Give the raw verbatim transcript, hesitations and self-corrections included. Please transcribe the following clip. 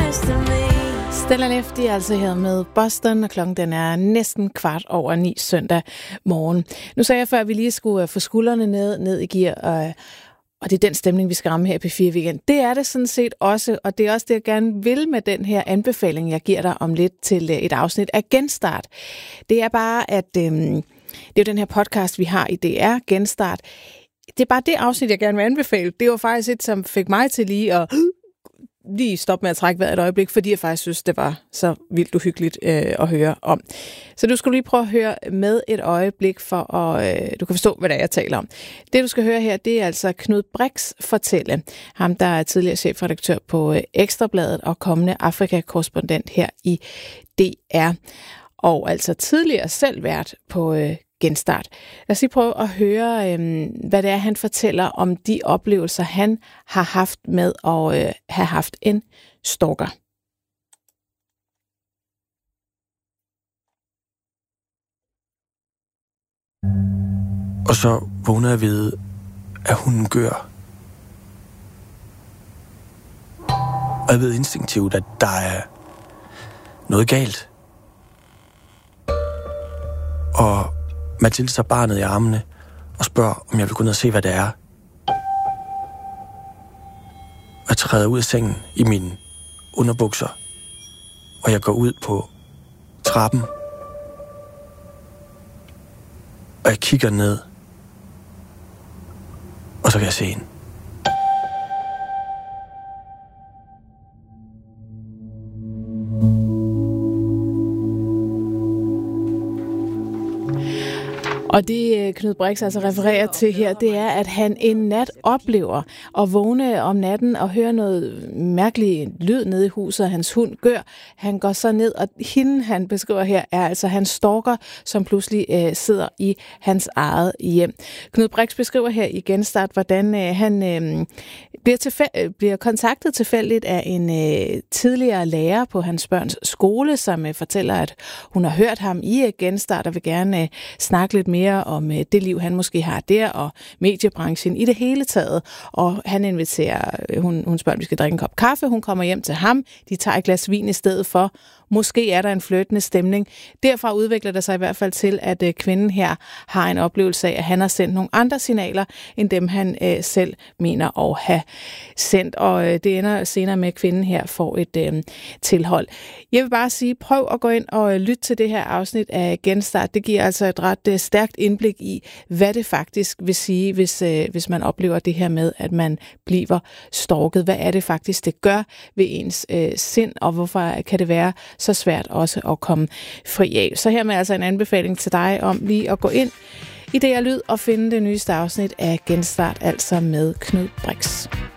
Stella Lefty er altså her med Boston, og klokken den er næsten kvart over ni søndag morgen. Nu sagde jeg før, at vi lige skulle få skuldrene ned, ned i gear, og, og det er den stemning, vi skal ramme her på P fire Weekend. Det er det sådan set også, og det er også det, jeg gerne vil med den her anbefaling, jeg giver dig om lidt til et afsnit af Genstart. Det er bare, at øhm, det er jo den her podcast, vi har i D R, Genstart. Det er bare det afsnit, jeg gerne vil anbefale. Det var faktisk et, som fik mig til lige at lige stoppe med at trække vejret et øjeblik, fordi jeg faktisk synes, det var så vildt uhyggeligt øh, at høre om. Så du skal lige prøve at høre med et øjeblik, for at øh, du kan forstå, hvad det er, jeg taler om. Det, du skal høre her, det er altså Knud Brix fortælle. Ham, der er tidligere chefredaktør på øh, Ekstrabladet og kommende Afrika-korrespondent her i D R. Og altså tidligere selv vært på øh, Genstart. Lad os lige prøve at høre, øh, hvad det er, han fortæller om de oplevelser, han har haft med at øh, have haft en stalker. Og så vågner jeg ved, at hunden gør. Og jeg ved instinktivt, at der er noget galt. Og Mathilde tager barnet i armene og spørger, om jeg vil gå ned og se, hvad det er. Og jeg træder ud af sengen i mine underbukser, og jeg går ud på trappen. Og jeg kigger ned, og så kan jeg se hende. Og det Knud Brix altså refererer til her, det er, at han en nat oplever at vågne om natten og høre noget mærkelig lyd nede i huset, og hans hund gør. Han går så ned, og hende, han beskriver her, er altså hans stalker, som pludselig øh, sidder i hans eget hjem. Knud Brix beskriver her i Genstart, hvordan øh, han øh, bliver, tilfæ- bliver kontaktet tilfældigt af en øh, tidligere lærer på hans børns skole, som øh, fortæller, at hun har hørt ham i øh, Genstart og vil gerne øh, snakke lidt mere om øh, det liv, han måske har der, og mediebranchen i det hele taget. Og han inviterer, øh, hun, hun spørger, om vi skal drikke en kop kaffe. Hun kommer hjem til ham. De tager et glas vin i stedet for. Måske er der en flirtende stemning. Derfra udvikler det sig i hvert fald til, at øh, kvinden her har en oplevelse af, at han har sendt nogle andre signaler, end dem han øh, selv mener at have sendt. Og øh, det ender senere med, at kvinden her får et øh, tilhold. Jeg vil bare sige, prøv at gå ind og øh, lytte til det her afsnit af Genstart. Det giver altså et ret øh, stærkt indblik i, hvad det faktisk vil sige, hvis, øh, hvis man oplever det her med, at man bliver stalket. Hvad er det faktisk, det gør ved ens øh, sind, og hvorfor kan det være så svært også at komme fri af. Så her med altså en anbefaling til dig om lige at gå ind i D R Lyd og finde det nyeste afsnit af Genstart, altså med Knud Brix.